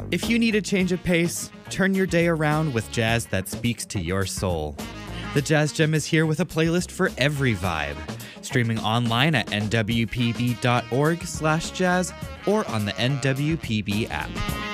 If you need a change of pace, turn your day around with jazz that speaks to your soul. The Jazz Gem is here with a playlist for every vibe. Streaming online at nwpb.org/jazz or on the NWPB app.